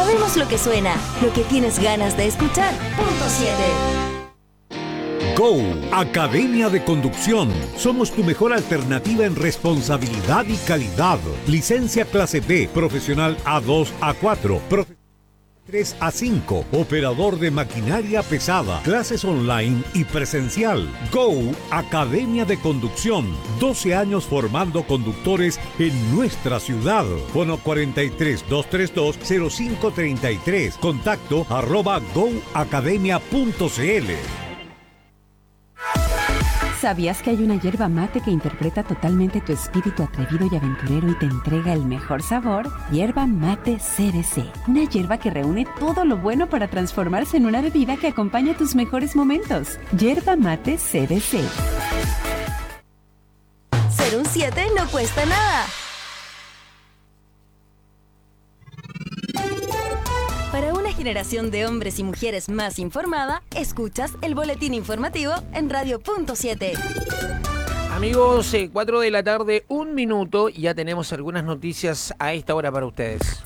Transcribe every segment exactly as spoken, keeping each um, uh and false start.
Sabemos lo que suena, lo que tienes ganas de escuchar. Punto siete. Go, Academia de Conducción. Somos tu mejor alternativa en responsabilidad y calidad. Licencia clase B, profesional A dos a cuatro, profe- tres a cinco, operador de maquinaria pesada, clases online y presencial. Go, Academia de Conducción. doce años formando conductores en nuestra ciudad. Fono cuarenta y tres, doscientos treinta y dos, cero cinco treinta y tres. Contacto arroba go academia punto c l. ¿Sabías que hay una yerba mate que interpreta totalmente tu espíritu atrevido y aventurero y te entrega el mejor sabor? Yerba Mate C B C. Una yerba que reúne todo lo bueno para transformarse en una bebida que acompaña tus mejores momentos. Yerba Mate C B C. Ser un siete no cuesta nada. Para una generación de hombres y mujeres más informada, escuchas el boletín informativo en Radio Punto siete. Amigos, eh, cuatro de la tarde, un minuto, y ya tenemos algunas noticias a esta hora para ustedes.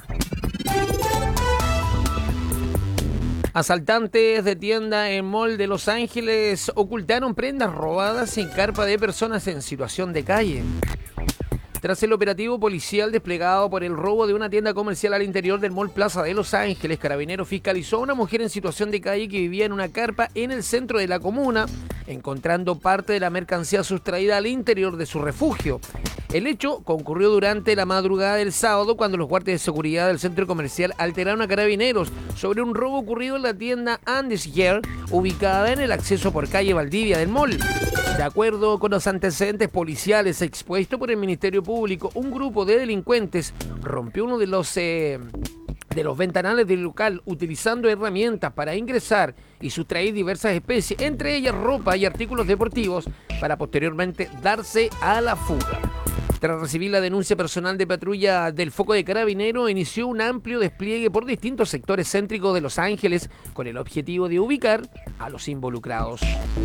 Asaltantes de tienda en Mall de Los Ángeles ocultaron prendas robadas en carpa de personas en situación de calle. Tras el operativo policial desplegado por el robo de una tienda comercial al interior del Mall Plaza de Los Ángeles, Carabineros fiscalizó a una mujer en situación de calle que vivía en una carpa en el centro de la comuna, encontrando parte de la mercancía sustraída al interior de su refugio. El hecho concurrió durante la madrugada del sábado, cuando los guardias de seguridad del centro comercial alteraron a Carabineros sobre un robo ocurrido en la tienda Andy's Gear, ubicada en el acceso por calle Valdivia del mall. De acuerdo con los antecedentes policiales expuestos por el Ministerio Público, un grupo de delincuentes rompió uno de los eh, de los ventanales del local utilizando herramientas para ingresar y sustraer diversas especies, entre ellas ropa y artículos deportivos, para posteriormente darse a la fuga. Tras recibir la denuncia personal de patrulla del Foco de Carabinero, inició un amplio despliegue por distintos sectores céntricos de Los Ángeles con el objetivo de ubicar a los involucrados.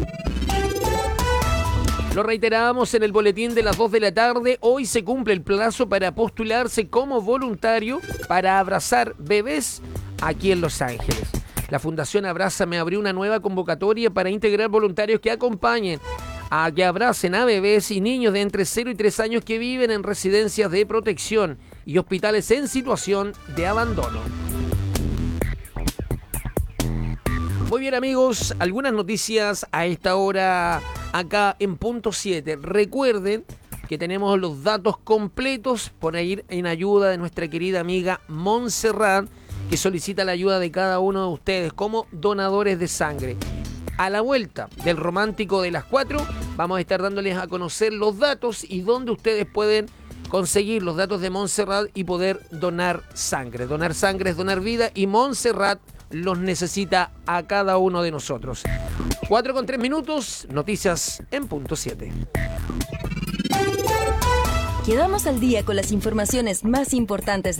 Lo reiterábamos en el boletín de las dos de la tarde. Hoy se cumple el plazo para postularse como voluntario para abrazar bebés aquí en Los Ángeles. La Fundación Abrázame abrió una nueva convocatoria para integrar voluntarios que acompañen a que abracen a bebés y niños de entre cero y tres años que viven en residencias de protección y hospitales en situación de abandono. Muy bien, amigos, algunas noticias a esta hora acá en Punto siete. Recuerden que tenemos los datos completos por ir en ayuda de nuestra querida amiga Montserrat, que solicita la ayuda de cada uno de ustedes como donadores de sangre. A la vuelta del Romántico de las cuatro vamos a estar dándoles a conocer los datos y dónde ustedes pueden conseguir los datos de Montserrat y poder donar sangre. Donar sangre es donar vida y Montserrat los necesita a cada uno de nosotros. cuatro con tres minutos, noticias en Punto siete. Quedamos al día con las informaciones más importantes